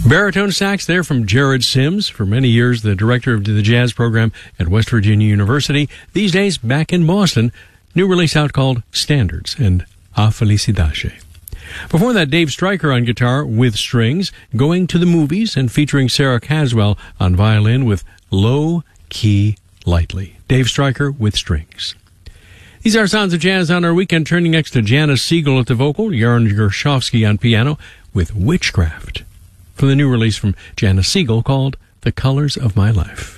Baritone sax there from Jared Sims, for many years the director of the jazz program at West Virginia University. These days back in Boston. New release out called Standards and A Felicidade. Before that, Dave Stryker on guitar with strings, Going to the Movies, and featuring Sarah Caswell on violin with Low Key Lightly. Dave Stryker with strings. These are Sounds of Jazz on our weekend, turning next to Janice Siegel at the vocal, Yarn Gershovsky on piano with Witchcraft, from the new release from Janice Siegel called The Colors of My Life.